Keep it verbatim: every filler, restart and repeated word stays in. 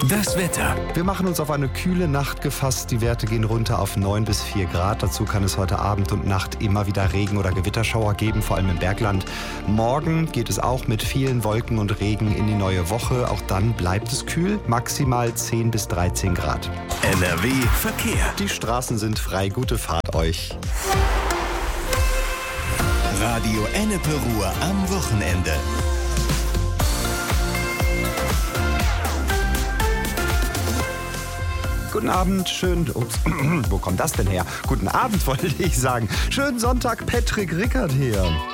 Das Wetter. Wir machen uns auf eine kühle Nacht gefasst. Die Werte gehen runter auf neun bis vier Grad. Dazu kann es heute Abend und Nacht immer wieder Regen- oder Gewitterschauer geben, vor allem im Bergland. Morgen geht es auch mit vielen Wolken und Regen in die neue Woche. Auch dann bleibt es kühl, maximal zehn bis dreizehn Grad. N R W Verkehr. Die Straßen sind frei. Gute Fahrt euch. Radio Ennepe Ruhr am Wochenende. Guten Abend, schön. Ups, wo kommt das denn her? Guten Abend wollte ich sagen. Schönen Sonntag, Patrick Rickert hier.